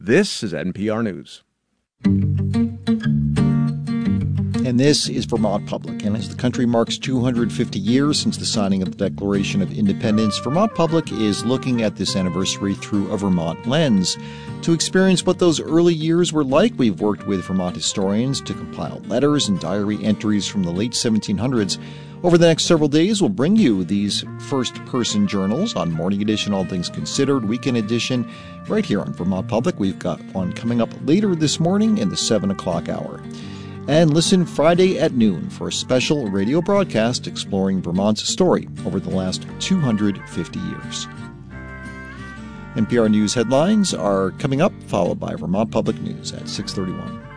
This is NPR News. And this is Vermont Public. And as the country marks 250 years since the signing of the Declaration of Independence, Vermont Public is looking at this anniversary through a Vermont lens. To experience what those early years were like, we've worked with Vermont historians to compile letters and diary entries from the late 1700s. Over the next several days, we'll bring you these first-person journals on Morning Edition, All Things Considered, Weekend Edition, right here on Vermont Public. We've got one coming up later this morning in the 7 o'clock hour. And listen Friday at noon for a special radio broadcast exploring Vermont's story over the last 250 years. NPR News headlines are coming up, followed by Vermont Public News at 6:31.